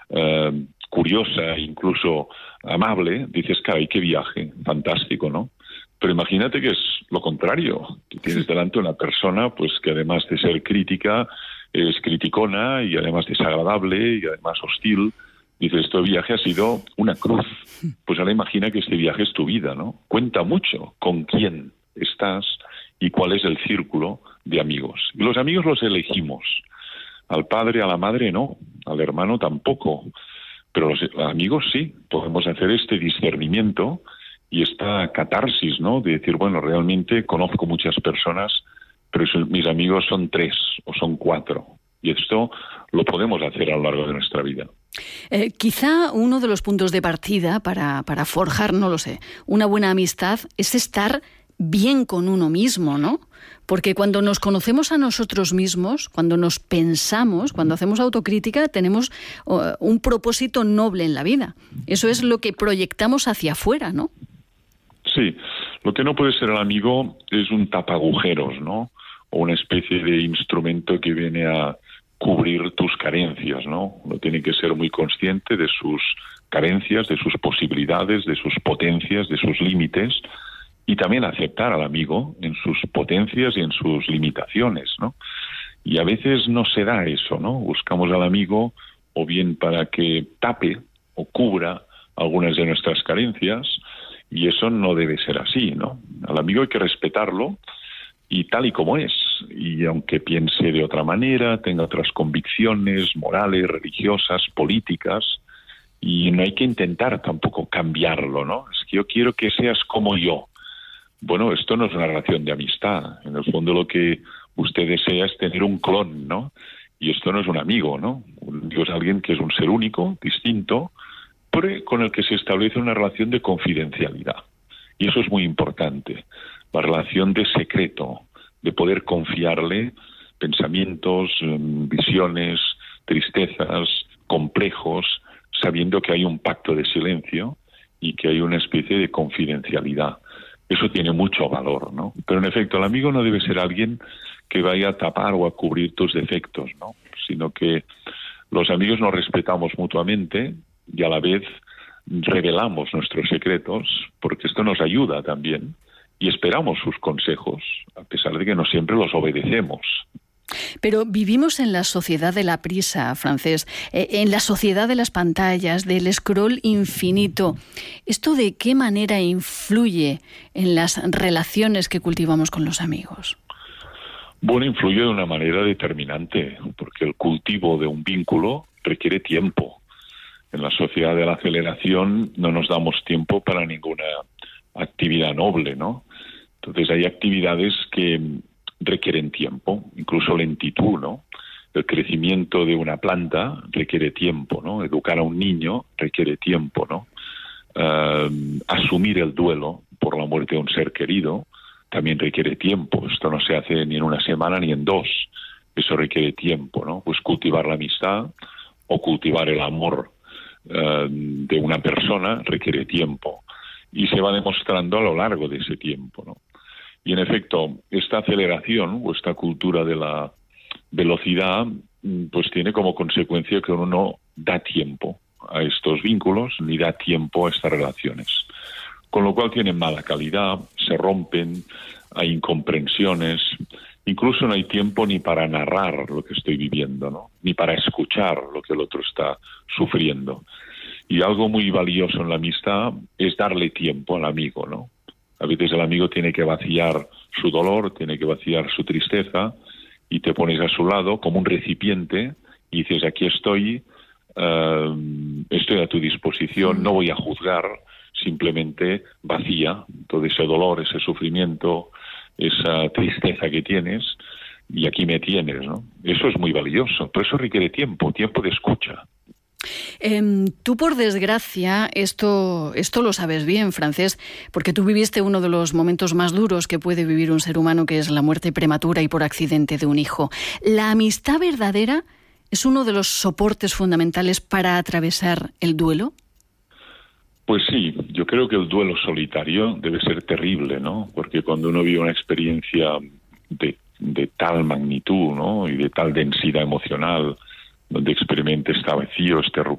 curiosa, incluso amable, dices, caray, qué viaje, fantástico, ¿no? Pero imagínate que es lo contrario, que tienes delante una persona pues que además de ser crítica, es criticona y además desagradable y además hostil. Dices, este viaje ha sido una cruz. Pues ahora imagina que este viaje es tu vida, ¿no? Cuenta mucho con quién estás y cuál es el círculo de amigos. Y los amigos los elegimos. Al padre, a la madre no, al hermano tampoco. Pero los amigos sí, podemos hacer este discernimiento y esta catarsis, ¿no? De decir, bueno, realmente conozco muchas personas, pero mis amigos son 3 o son 4. Y esto lo podemos hacer a lo largo de nuestra vida. Quizá uno de los puntos de partida para forjar, no lo sé, una buena amistad es estar bien con uno mismo, ¿no? Porque cuando nos conocemos a nosotros mismos, cuando nos pensamos, cuando hacemos autocrítica, tenemos un propósito noble en la vida. Eso es lo que proyectamos hacia afuera, ¿no? Sí, lo que no puede ser el amigo es un tapagujeros, ¿no? O una especie de instrumento que viene a cubrir tus carencias, ¿no? Uno tiene que ser muy consciente de sus carencias, de sus posibilidades, de sus potencias, de sus límites, y también aceptar al amigo en sus potencias y en sus limitaciones, ¿no? Y a veces no se da eso, ¿no? Buscamos al amigo o bien para que tape o cubra algunas de nuestras carencias, y eso no debe ser así, ¿no? Al amigo hay que respetarlo y tal y como es, y aunque piense de otra manera, tenga otras convicciones morales, religiosas, políticas, y no hay que intentar tampoco cambiarlo, ¿no? Es que yo quiero que seas como yo. Bueno, esto no es una relación de amistad. En el fondo lo que usted desea es tener un clon, ¿no? Y esto no es un amigo, ¿no? Un amigo es alguien que es un ser único, distinto, pero con el que se establece una relación de confidencialidad. Y eso es muy importante. La relación de secreto, de poder confiarle pensamientos, visiones, tristezas, complejos, sabiendo que hay un pacto de silencio y que hay una especie de confidencialidad. Eso tiene mucho valor, ¿no? Pero en efecto, el amigo no debe ser alguien que vaya a tapar o a cubrir tus defectos, ¿no? Sino que los amigos nos respetamos mutuamente y a la vez revelamos nuestros secretos, porque esto nos ayuda también, y esperamos sus consejos, a pesar de que no siempre los obedecemos. Pero vivimos en la sociedad de la prisa, Francés, en la sociedad de las pantallas, del scroll infinito. ¿Esto de qué manera influye en las relaciones que cultivamos con los amigos? Bueno, influye de una manera determinante, porque el cultivo de un vínculo requiere tiempo. En la sociedad de la aceleración no nos damos tiempo para ninguna actividad noble, ¿no? Entonces hay actividades que requieren tiempo, incluso lentitud, ¿no? El crecimiento de una planta requiere tiempo, ¿no? Educar a un niño requiere tiempo, ¿no? Asumir el duelo por la muerte de un ser querido también requiere tiempo. Esto no se hace ni en una semana ni en 2. Eso requiere tiempo, ¿no? Pues cultivar la amistad o cultivar el amor de una persona requiere tiempo. Y se va demostrando a lo largo de ese tiempo, ¿no? Y en efecto, esta aceleración o esta cultura de la velocidad pues tiene como consecuencia que uno no da tiempo a estos vínculos ni da tiempo a estas relaciones. Con lo cual tienen mala calidad, se rompen, hay incomprensiones, incluso no hay tiempo ni para narrar lo que estoy viviendo, ¿no? Ni para escuchar lo que el otro está sufriendo. Y algo muy valioso en la amistad es darle tiempo al amigo, ¿no? A veces el amigo tiene que vaciar su dolor, tiene que vaciar su tristeza, y te pones a su lado como un recipiente y dices, aquí estoy a tu disposición, no voy a juzgar, simplemente vacía todo ese dolor, ese sufrimiento, esa tristeza que tienes, y aquí me tienes, ¿no? Eso es muy valioso, pero eso requiere tiempo de escucha. Tú, por desgracia, esto lo sabes bien, Francés, porque tú viviste uno de los momentos más duros que puede vivir un ser humano, que es la muerte prematura y por accidente de un hijo. ¿La amistad verdadera es uno de los soportes fundamentales para atravesar el duelo? Pues sí, yo creo que el duelo solitario debe ser terrible, ¿no? Porque cuando uno vive una experiencia de tal magnitud, ¿no? Y de tal densidad emocional, donde experimente este vacío, este